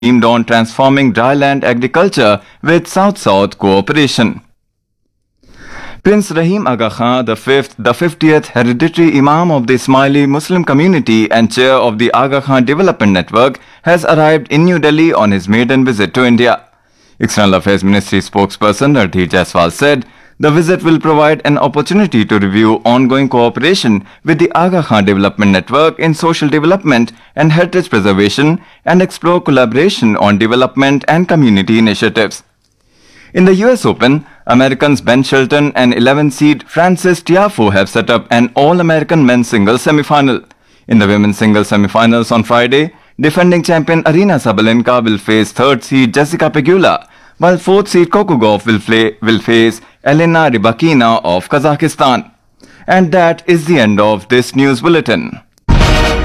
teamed on transforming dryland agriculture with South-South cooperation. Prince Rahim Aga Khan, the 50th hereditary Imam of the Ismaili Muslim community and chair of the Aga Khan Development Network, has arrived in New Delhi on his maiden visit to India. External Affairs Ministry spokesperson Randhir Jaiswal said the visit will provide an opportunity to review ongoing cooperation with the Aga Khan Development Network in social development and heritage preservation and explore collaboration on development and community initiatives. In the US Open, Americans Ben Shelton and 11 seed Frances Tiafoe have set up an All-American men's singles semifinal. In the women's singles semifinals on Friday, defending champion Aryna Sabalenka will face 3rd seed Jessica Pegula, while 4th seed Coco Gauff will face Elena Rybakina of Kazakhstan. And that is the end of this news bulletin.